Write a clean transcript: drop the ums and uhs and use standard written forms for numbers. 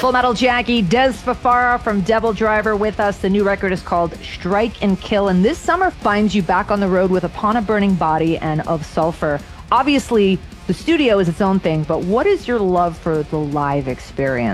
Full Metal Jackie, Des Fafara from Devil Driver with us. The new record is called Strike and Kill, and this summer finds you back on the road with Upon a Burning Body and Of Sulfur. Obviously, the studio is its own thing, but what is your love for the live experience?